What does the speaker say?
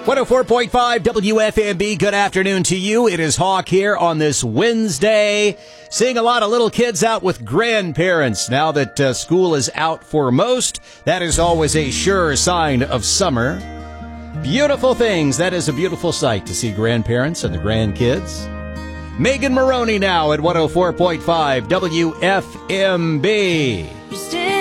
104.5 WFMB, good afternoon to you. It is Hawk here on this Wednesday. Seeing a lot of little kids out with grandparents now that school is out for most. That is always a sure sign of summer. Beautiful things. That is a beautiful sight to see grandparents and the grandkids. Megan Maroney now at 104.5 WFMB.